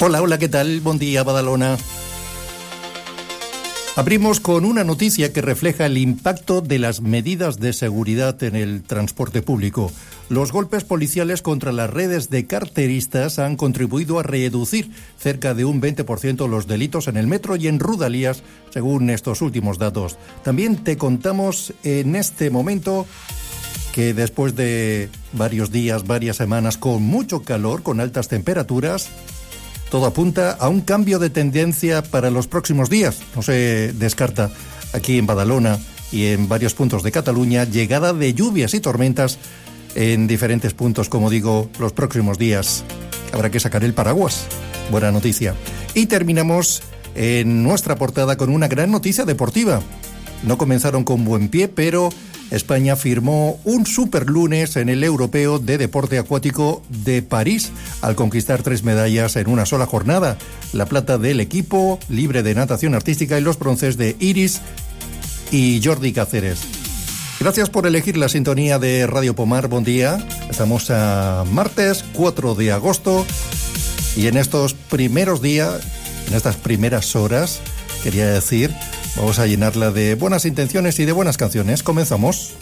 Hola, hola, ¿qué tal? Buen día, Badalona. Abrimos con una noticia que refleja el impacto de las medidas de seguridad en el transporte público. Los golpes policiales contra las redes de carteristas han contribuido a reducir cerca de un 20% los delitos en el metro y en Rodalies, según estos últimos datos. También te contamos en este momento que después de varios días, varias semanas con mucho calor, con altas temperaturas, todo apunta a un cambio de tendencia para los próximos días. No se descarta aquí en Badalona y en varios puntos de Cataluña llegada de lluvias y tormentas en diferentes puntos, como digo, los próximos días. Habrá que sacar el paraguas. Buena noticia. Y terminamos en nuestra portada con una gran noticia deportiva. No comenzaron con buen pie, pero España firmó un superlunes en el Europeo de Deporte Acuático de París al conquistar 3 medallas en una sola jornada. La plata del equipo libre de natación artística y los bronces de Iris y Jordi Cáceres. Gracias por elegir la sintonía de Radio Pomar. Buen día. Estamos a martes 4 de agosto y en estos primeros días, en estas primeras horas, quería decir, vamos a llenarla de buenas intenciones y de buenas canciones. Comenzamos.